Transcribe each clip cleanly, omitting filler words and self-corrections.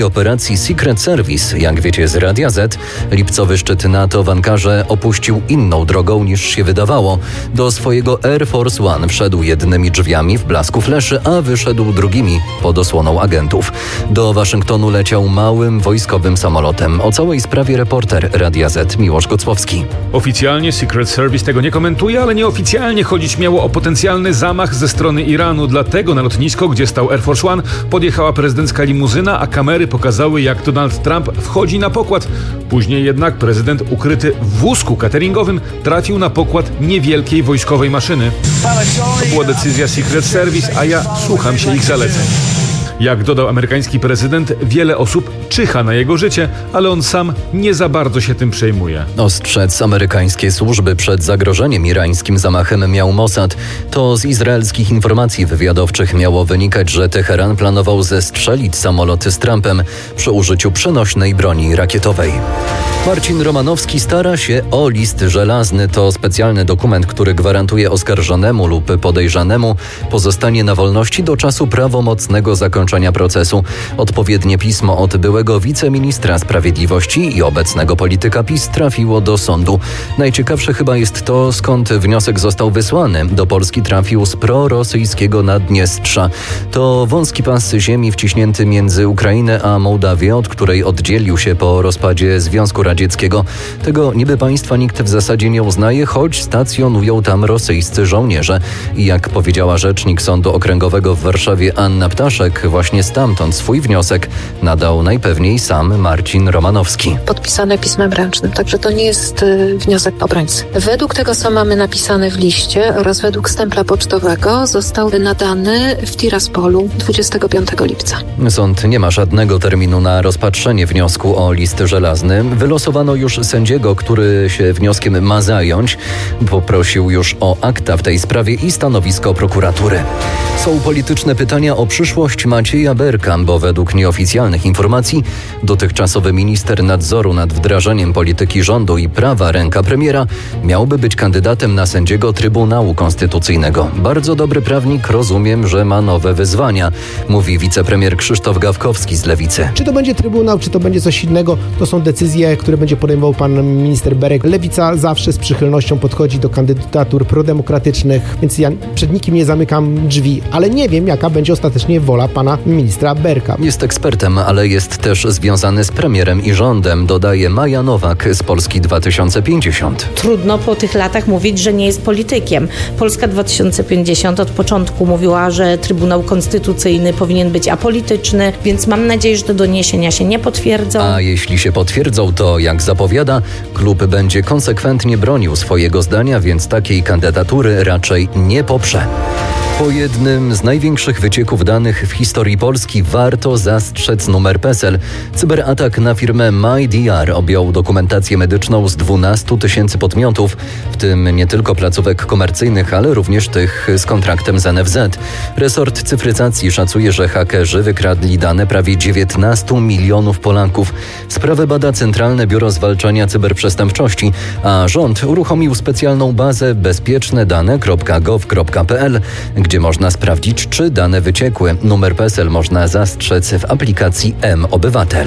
Operacji Secret Service, jak wiecie z Radia Z, lipcowy szczyt NATO w Ankarze opuścił inną drogą niż się wydawało. Do swojego Air Force One wszedł jednymi drzwiami w blasku fleszy, a wyszedł drugimi pod osłoną agentów. Do Waszyngtonu leciał małym wojskowym samolotem. O całej sprawie reporter Radia Z Miłosz Gocłowski. Oficjalnie Secret Service tego nie komentuje, ale nieoficjalnie chodzić miało o potencjalny zamach ze strony Iranu. Dlatego na lotnisko, gdzie stał Air Force One, podjechała prezydencka limuzyna, a kamery pokazały, jak Donald Trump wchodzi na pokład. Później jednak prezydent, ukryty w wózku cateringowym, trafił na pokład niewielkiej wojskowej maszyny. To była decyzja Secret Service, a ja słucham się ich zaleceń. Jak dodał amerykański prezydent, wiele osób czyha na jego życie, ale on sam nie za bardzo się tym przejmuje. Ostrzec amerykańskie służby przed zagrożeniem irańskim zamachem miał Mossad. To z izraelskich informacji wywiadowczych miało wynikać, że Teheran planował zestrzelić samoloty z Trumpem przy użyciu przenośnej broni rakietowej. Marcin Romanowski stara się o list żelazny. To specjalny dokument, który gwarantuje oskarżonemu lub podejrzanemu pozostanie na wolności do czasu prawomocnego zakończenia procesu. Odpowiednie pismo od byłego wiceministra sprawiedliwości i obecnego polityka PiS trafiło do sądu. Najciekawsze chyba jest to, skąd wniosek został wysłany. Do Polski trafił z prorosyjskiego Naddniestrza. To wąski pas ziemi wciśnięty między Ukrainę a Mołdawię, od której oddzielił się po rozpadzie Związku Radzieckiego. Tego niby państwa nikt w zasadzie nie uznaje, choć stacjonują tam rosyjscy żołnierze. I jak powiedziała rzecznik Sądu Okręgowego w Warszawie Anna Ptaszek, właśnie stamtąd swój wniosek nadał najpewniej sam Marcin Romanowski. Podpisane pismem ręcznym, także to nie jest wniosek obrońcy. Według tego, co mamy napisane w liście oraz według stempla pocztowego, został nadany w Tiraspolu 25 lipca. Sąd nie ma żadnego terminu na rozpatrzenie wniosku o list żelazny. Wylosowano już sędziego, który się wnioskiem ma zająć. Poprosił już o akta w tej sprawie i stanowisko prokuratury. Są polityczne pytania o przyszłość Macieja Berka, bo według nieoficjalnych informacji dotychczasowy minister nadzoru nad wdrażaniem polityki rządu i prawa, ręka premiera, miałby być kandydatem na sędziego Trybunału Konstytucyjnego. Bardzo dobry prawnik, rozumiem, że ma nowe wyzwania, mówi wicepremier Krzysztof Gawkowski z Lewicy. Czy to będzie Trybunał, czy to będzie coś innego, to są decyzje, które będzie podejmował pan minister Berek. Lewica zawsze z przychylnością podchodzi do kandydatur prodemokratycznych, więc ja przed nikim nie zamykam drzwi, ale nie wiem, jaka będzie ostatecznie wola pana ministra Berka. Jest ekspertem, ale jest też związany z premierem i rządem, dodaje Maja Nowak z Polski 2050. Trudno po tych latach mówić, że nie jest politykiem. Polska 2050 od początku mówiła, że Trybunał Konstytucyjny powinien być apolityczny, więc mam nadzieję, że te doniesienia się nie potwierdzą. A jeśli się potwierdzą, to jak zapowiada, klub będzie konsekwentnie bronił swojego zdania, więc takiej kandydatury raczej nie poprze. Po jednym z największych wycieków danych w historii Polski warto zastrzec numer PESEL. Cyberatak na firmę MyDR objął dokumentację medyczną z 12 000 podmiotów, w tym nie tylko placówek komercyjnych, ale również tych z kontraktem z NFZ. Resort cyfryzacji szacuje, że hakerzy wykradli dane prawie 19 milionów Polaków. Sprawę bada Centralne Biuro Zwalczania Cyberprzestępczości, a rząd uruchomił specjalną bazę bezpiecznedane.gov.pl, gdzie można sprawdzić, czy dane wyciekły. Numer PESEL można zastrzec w aplikacji mObywatel.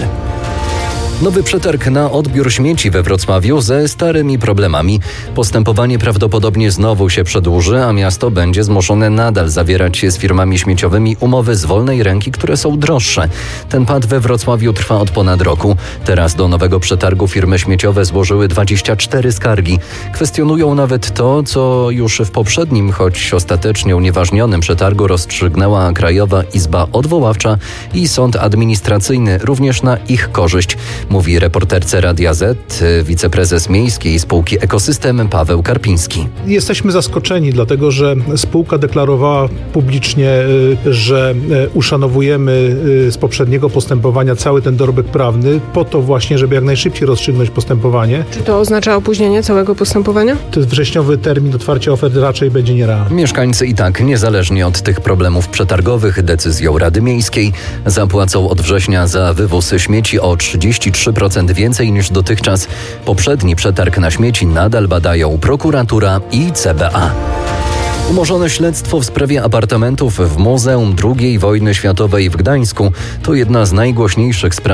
Nowy przetarg na odbiór śmieci we Wrocławiu ze starymi problemami. Postępowanie prawdopodobnie znowu się przedłuży, a miasto będzie zmuszone nadal zawierać się z firmami śmieciowymi umowy z wolnej ręki, które są droższe. Ten pad we Wrocławiu trwa od ponad roku. Teraz do nowego przetargu firmy śmieciowe złożyły 24 skargi. Kwestionują nawet to, co już w poprzednim, choć ostatecznie unieważnionym przetargu rozstrzygnęła Krajowa Izba Odwoławcza i Sąd Administracyjny, również na ich korzyść. Mówi reporterce Radia Z wiceprezes miejskiej spółki Ekosystem Paweł Karpiński. Jesteśmy zaskoczeni, dlatego że spółka deklarowała publicznie, że uszanowujemy z poprzedniego postępowania cały ten dorobek prawny, po to właśnie, żeby jak najszybciej rozstrzygnąć postępowanie. Czy to oznacza opóźnienie całego postępowania? Ten wrześniowy termin otwarcia ofert raczej będzie nierealny. Mieszkańcy i tak, niezależnie od tych problemów przetargowych, decyzją Rady Miejskiej zapłacą od września za wywóz śmieci o 33% więcej niż dotychczas. Poprzedni przetarg na śmieci nadal badają prokuratura i CBA. Umorzone śledztwo w sprawie apartamentów w Muzeum II Wojny Światowej w Gdańsku to jedna z najgłośniejszych spraw